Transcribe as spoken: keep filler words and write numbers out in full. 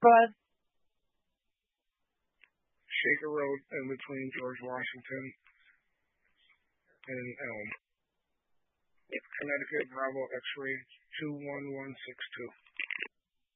Go ahead. Shaker Road in between George Washington and Elm. Connecticut Bravo X-ray two one one six two.